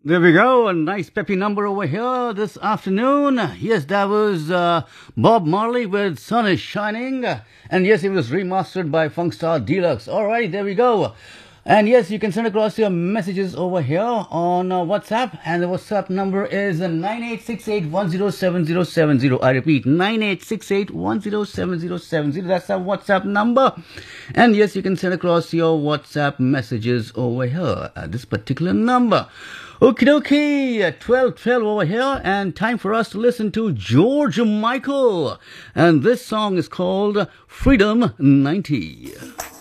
There we go, a nice peppy number over here this afternoon. Yes, that was Bob Marley with Sun is Shining. And yes, it was remastered by Funkstar Deluxe. Alright, there we go. And yes, you can send across your messages over here on WhatsApp. And the WhatsApp number is 9868107070. I repeat, 9868107070. That's our WhatsApp number. And yes, you can send across your WhatsApp messages over here at this particular number. Okie dokie, 12:12 over here, and time for us to listen to George Michael. And this song is called Freedom 90.